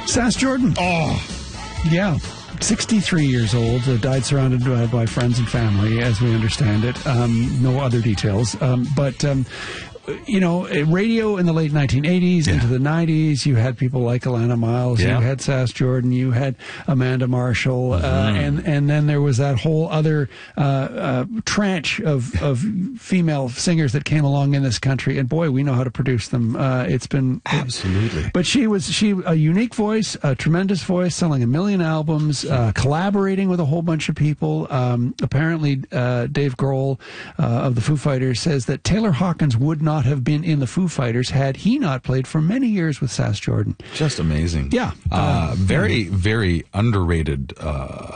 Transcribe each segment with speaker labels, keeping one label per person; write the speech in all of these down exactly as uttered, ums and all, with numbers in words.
Speaker 1: Sass Jordan.
Speaker 2: Oh.
Speaker 1: Yeah. sixty-three years old, uh, died surrounded uh, by friends and family, as we understand it. Um, no other details. Um, but, um, you know, radio in the late nineteen eighties, yeah. into the nineties, you had people like Alana Miles, yeah. you had Sass Jordan, you had Amanda Marshall, mm-hmm. uh, and, and then there was that whole other uh, uh, tranche of, of female singers that came along in this country, and boy, we know how to produce them. Uh, it's been...
Speaker 2: Absolutely.
Speaker 1: It, but she was she a unique voice, a tremendous voice, selling a million albums, uh, collaborating with a whole bunch of people. Um, apparently, uh, Dave Grohl uh, of the Foo Fighters says that Taylor Hawkins would not have been in the Foo Fighters had he not played for many years with Sass Jordan.
Speaker 2: Just amazing.
Speaker 1: Yeah.
Speaker 2: Uh, very, very underrated, uh,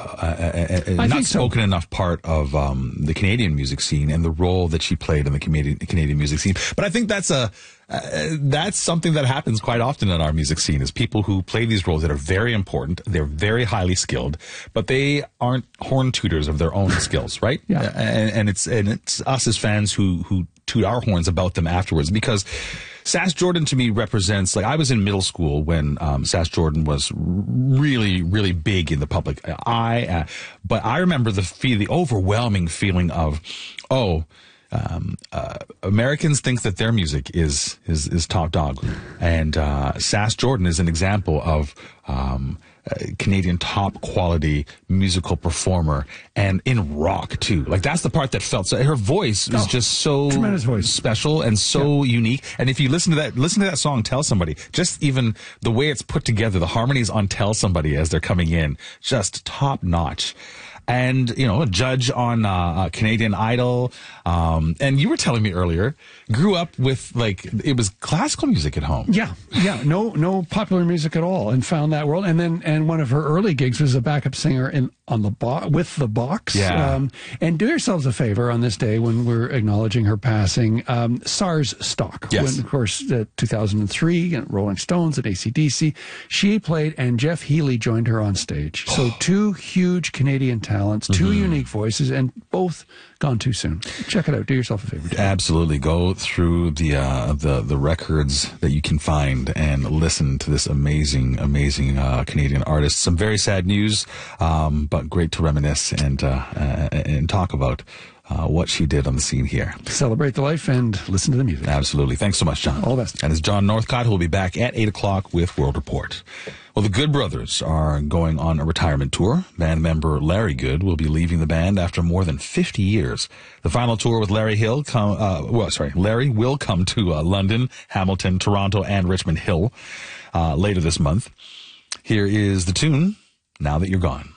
Speaker 2: uh, uh, not spoken so. enough part of um, the Canadian music scene and the role that she played in the Canadian, Canadian music scene. But I think that's a uh, that's something that happens quite often in our music scene, is people who play these roles that are very important, they're very highly skilled, but they aren't horn tooters of their own skills, right?
Speaker 1: Yeah.
Speaker 2: And, and it's and it's us as fans who who toot our horns about them afterwards, because Sass Jordan to me represents, like, I was in middle school when um, Sass Jordan was really, really big in the public eye, uh, but I remember the feel, the overwhelming feeling of, oh, um, uh, Americans think that their music is is, is top dog, and uh, Sass Jordan is an example of um, Uh, Canadian top quality musical performer, and in rock too. Like, that's the part that felt so. Her voice is oh, just so
Speaker 1: tremendous voice,
Speaker 2: special and so yeah. unique. And if you listen to that, listen to that song, "Tell Somebody." Just even the way it's put together, the harmonies on "Tell Somebody" as they're coming in, just top notch. And, you know, a judge on uh, uh, Canadian Idol. Um, and you were telling me earlier, grew up with, like, it was classical music at home.
Speaker 1: Yeah, yeah, no no popular music at all, and found that world. And then, and one of her early gigs was a backup singer in on the bo- with the Box.
Speaker 2: Yeah.
Speaker 1: Um, and do yourselves a favor on this day when we're acknowledging her passing. Um, SARS stock.
Speaker 2: Yes.
Speaker 1: When, of course, uh, two thousand three, and Rolling Stones and A C D C. She played, and Jeff Healey joined her on stage. So two huge Canadian talents, two mm-hmm. unique voices, and both gone too soon. Check it out. Do yourself a favor. Too.
Speaker 2: Absolutely. Go through the uh, the the records that you can find and listen to this amazing, amazing uh, Canadian artist. Some very sad news, um, but great to reminisce and uh, uh, and talk about uh, what she did on the scene here.
Speaker 1: Celebrate the life and listen to the music.
Speaker 2: Absolutely. Thanks so much, John.
Speaker 1: All the best.
Speaker 2: And it's John Northcott, who will be back at eight o'clock with World Report. Well, the Good Brothers are going on a retirement tour. Band member Larry Good will be leaving the band after more than fifty years. The final tour with Larry Hill, come, uh, well, sorry, Larry will come to uh, London, Hamilton, Toronto, and Richmond Hill uh, later this month. Here is the tune, "Now That You're Gone."